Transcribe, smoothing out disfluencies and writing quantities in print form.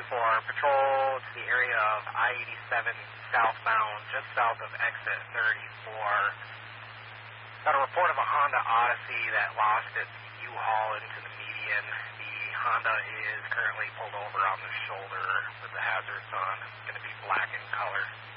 224, patrol to the area of I-87 southbound, just south of exit 34. Got a report of a Honda Odyssey that lost its U-Haul into the median. The Honda is currently pulled over on the shoulder with the hazards on. It's going to be black in color.